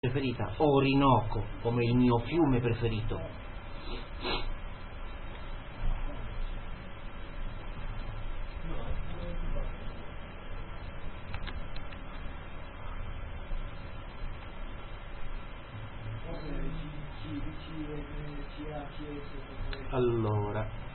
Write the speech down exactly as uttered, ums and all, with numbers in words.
preferita, Orinoco come il mio fiume preferito. Allora